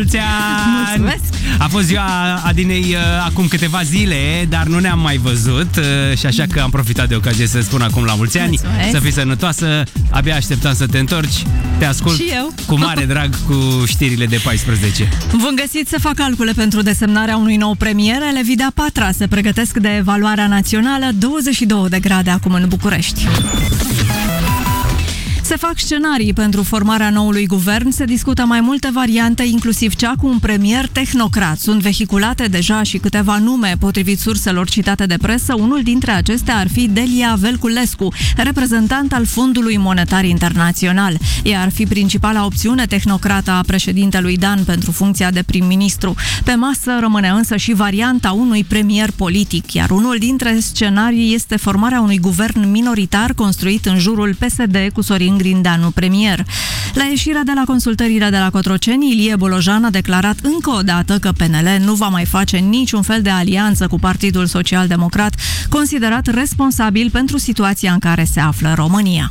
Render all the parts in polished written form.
mulți ani! Mulțumesc! A fost ziua Adinei acum câteva zile, dar nu ne-am mai văzut și așa că am profitat de ocazie să spun acum la mulți ani. Mulțumesc. Să fii sănătoasă, abia așteptam să te întorci. Te ascult Și eu. cu mare drag cu știrile de 14. Bun găsit, să fac calcule pentru desemnarea unui nou premier. Elevii Patra se pregătesc de evaluarea națională. 22 de grade acum în București. Se fac scenarii pentru formarea noului guvern, se discută mai multe variante, inclusiv cea cu un premier tehnocrat. Sunt vehiculate deja și câteva nume, potrivit surselor citate de presă. Unul dintre acestea ar fi Delia Velculescu, reprezentant al Fondului Monetar Internațional. Ea ar fi principala opțiune tehnocrată a președintelui Dan pentru funcția de prim-ministru. Pe masă rămâne însă și varianta unui premier politic, iar unul dintre scenarii este formarea unui guvern minoritar construit în jurul PSD cu Sorin Grindeanu premier. La ieșirea de la consultările de la Cotroceni, Ilie Bolojan a declarat încă o dată că PNL nu va mai face niciun fel de alianță cu Partidul Social Democrat, considerat responsabil pentru situația în care se află România.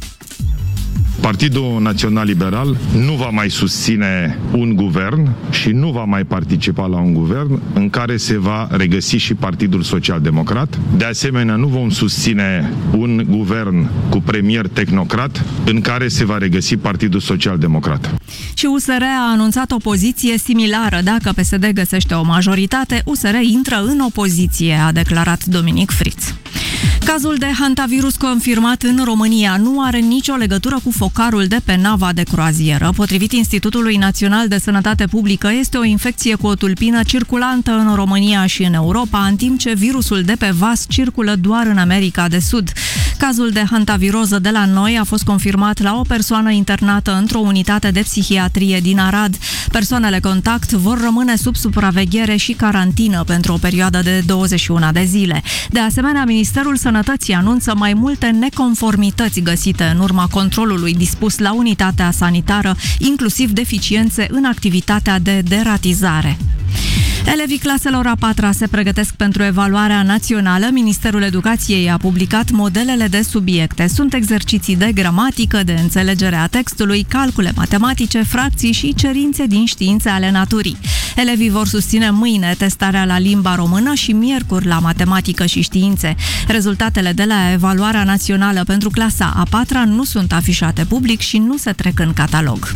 Partidul Național Liberal nu va mai susține un guvern și nu va mai participa la un guvern în care se va regăsi și Partidul Social Democrat. De asemenea, nu vom susține un guvern cu premier tehnocrat în care se va regăsi Partidul Social Democrat. Și USR a anunțat o poziție similară. Dacă PSD găsește o majoritate, USR intră în opoziție, a declarat Dominic Friț. Cazul de hantavirus confirmat în România nu are nicio legătură cu focarul de pe nava de croazieră. Potrivit Institutului Național de Sănătate Publică, este o infecție cu o tulpină circulantă în România și în Europa, în timp ce virusul de pe vas circulă doar în America de Sud. Cazul de hantaviroză de la noi a fost confirmat la o persoană internată într-o unitate de psihiatrie din Arad. Persoanele contact vor rămâne sub supraveghere și carantină pentru o perioadă de 21 de zile. De asemenea, Ministerul Sănătății anunță mai multe neconformități găsite în urma controlului dispus la unitatea sanitară, inclusiv deficiențe în activitatea de deratizare. Elevii claselor a patra se pregătesc pentru evaluarea națională. Ministerul Educației a publicat modelele de subiecte. Sunt exerciții de gramatică, de înțelegere a textului, calcule matematice, fracții și cerințe din științe ale naturii. Elevii vor susține mâine testarea la limba română și miercuri la matematică și științe. Rezultatele de la evaluarea națională pentru clasa a patra nu sunt afișate public și nu se trec în catalog.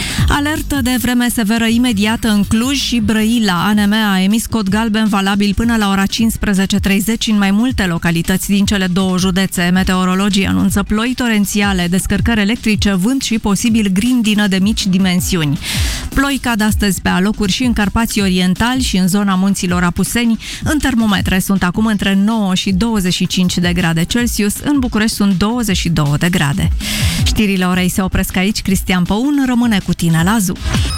Alertă de vreme severă imediată în Cluj și Brăila. ANM a emis cod galben valabil până la ora 15:30 în mai multe localități din cele două județe. Meteorologii anunță ploi torențiale, descărcări electrice, vânt și posibil grindină de mici dimensiuni. Ploi cad astăzi pe alocuri și în Carpații Orientali și în zona munților Apuseni. În termometre sunt acum între 9 și 25 de grade Celsius. În București sunt 22 de grade. Știrile orei se opresc aici. Cristian Păun rămâne cu tine la ZU.